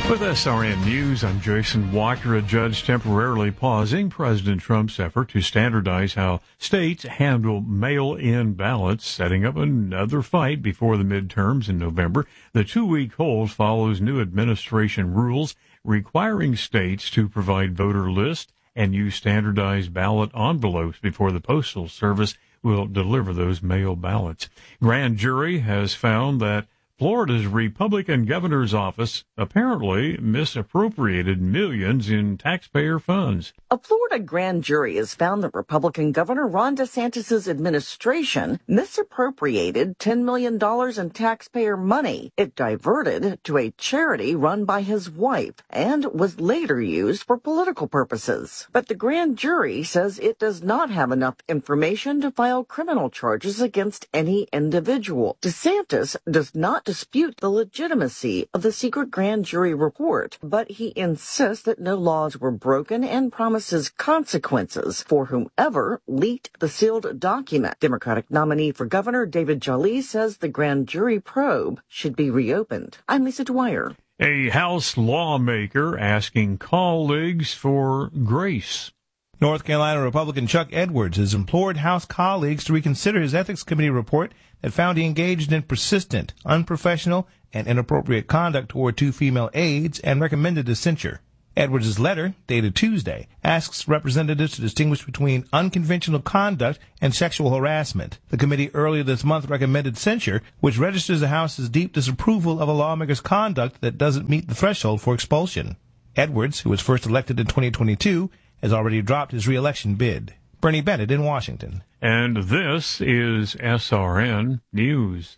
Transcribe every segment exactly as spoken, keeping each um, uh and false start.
With S R N News, I'm Jason Walker. A judge temporarily pausing President Trump's effort to standardize how states handle mail-in ballots, setting up another fight before the midterms in November. The two-week hold follows new administration rules requiring states to provide voter lists and use standardized ballot envelopes before the Postal Service will deliver those mail ballots. Grand jury has found that Florida's Republican governor's office apparently misappropriated millions in taxpayer funds. A Florida grand jury has found that Republican Governor Ron DeSantis' administration misappropriated ten million dollars in taxpayer money. It diverted to a charity run by his wife and was later used for political purposes. But the grand jury says it does not have enough information to file criminal charges against any individual. DeSantis does not dispute the legitimacy of the secret grand jury report, but he insists that no laws were broken and promises consequences for whomever leaked the sealed document. Democratic nominee for governor David Jolly says the grand jury probe should be reopened. I'm Lisa Dwyer. A House lawmaker asking colleagues for grace. North Carolina Republican Chuck Edwards has implored House colleagues to reconsider his Ethics Committee report that found he engaged in persistent, unprofessional, and inappropriate conduct toward two female aides and recommended a censure. Edwards' letter, dated Tuesday, asks representatives to distinguish between unconventional conduct and sexual harassment. The committee earlier this month recommended censure, which registers the House's deep disapproval of a lawmaker's conduct that doesn't meet the threshold for expulsion. Edwards, who was first elected in twenty twenty-two, has already dropped his re-election bid. Bernie Bennett in Washington. And this is S R N News.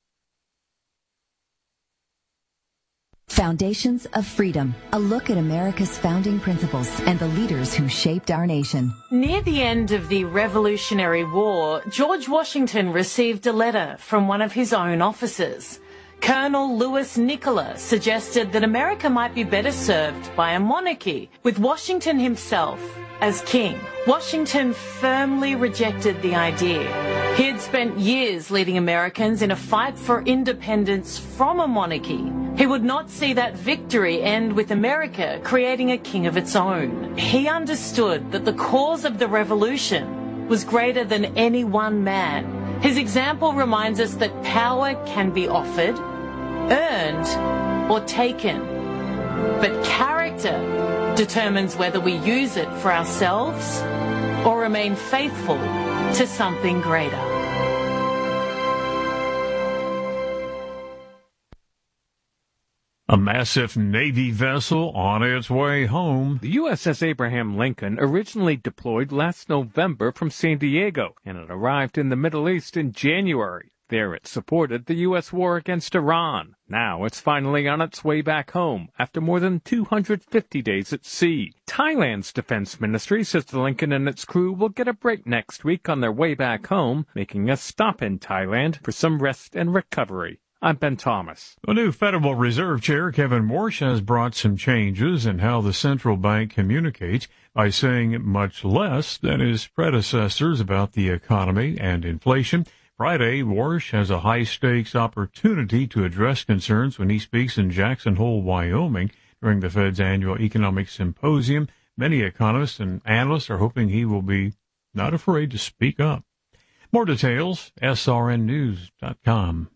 Foundations of Freedom, a look at America's founding principles and the leaders who shaped our nation. Near the end of the Revolutionary War, George Washington received a letter from one of his own officers. Colonel Louis Nicola suggested that America might be better served by a monarchy, with Washington himself as king. Washington firmly rejected the idea. He had spent years leading Americans in a fight for independence from a monarchy. He would not see that victory end with America creating a king of its own. He understood that the cause of the revolution was greater than any one man. His example reminds us that power can be offered, earned, or taken. But character determines whether we use it for ourselves or remain faithful to something greater. A massive Navy vessel on its way home. The U S S Abraham Lincoln originally deployed last November from San Diego, and it arrived in the Middle East in January. There it supported the U S war against Iran. Now it's finally on its way back home after more than two hundred fifty days at sea. Thailand's defense ministry says the Lincoln and its crew will get a break next week on their way back home, making a stop in Thailand for some rest and recovery. I'm Ben Thomas. The new Federal Reserve Chair, Kevin Warsh, has brought some changes in how the central bank communicates by saying much less than his predecessors about the economy and inflation. Friday, Warsh has a high-stakes opportunity to address concerns when he speaks in Jackson Hole, Wyoming, during the Fed's annual economic symposium. Many economists and analysts are hoping he will be not afraid to speak up. More details, S R N news dot com.